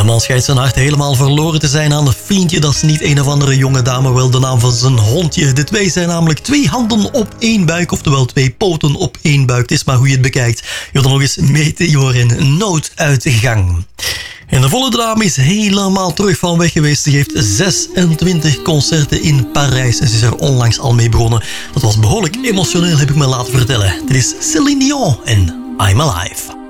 man schijnt zijn hart helemaal verloren te zijn aan een vriendje. Dat is niet een of andere jonge dame, wel de naam van zijn hondje. De twee zijn namelijk 2 handen op 1 buik, oftewel 2 poten op 1 buik. Het is maar hoe je het bekijkt. Je hoort dan nog eens Meteor in Nooduitgang. En de volle dame is helemaal terug van weg geweest. Ze geeft 26 concerten in Parijs en ze is er onlangs al mee begonnen. Dat was behoorlijk emotioneel, heb ik me laten vertellen. Dit is Céline Dion en I'm Alive.